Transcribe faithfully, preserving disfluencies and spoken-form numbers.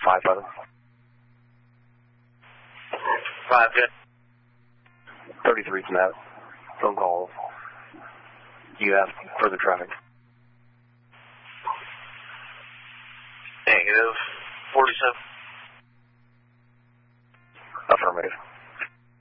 five five. Five, good. thirty-three from that. Phone call. You have further traffic. Negative forty-seven. Affirmative.